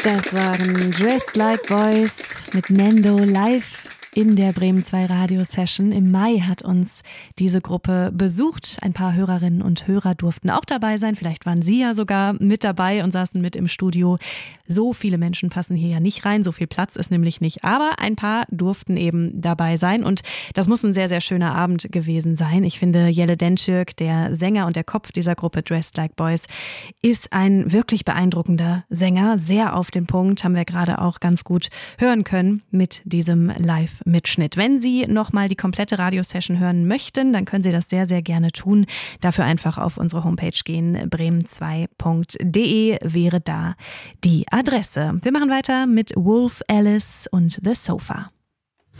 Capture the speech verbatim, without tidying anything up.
Das waren Dressed Like Boys mit Nendo live in der Bremen zwei Radio-Session. Im Mai hat uns diese Gruppe besucht. Ein paar Hörerinnen und Hörer durften auch dabei sein. Vielleicht waren Sie ja sogar mit dabei und saßen mit im Studio. So viele Menschen passen hier ja nicht rein. So viel Platz ist nämlich nicht. Aber ein paar durften eben dabei sein. Und das muss ein sehr, sehr schöner Abend gewesen sein. Ich finde, Jelle Dentürk, der Sänger und der Kopf dieser Gruppe Dressed Like Boys, ist ein wirklich beeindruckender Sänger. Sehr auf den Punkt, haben wir gerade auch ganz gut hören können mit diesem Live-Mitschnitt. Wenn Sie nochmal die komplette Radiosession hören möchten, dann können Sie das sehr, sehr gerne tun. Dafür einfach auf unsere Homepage gehen. bremen zwei punkt de wäre da die Adresse. Wir machen weiter mit Wolf Alice und The Sofa.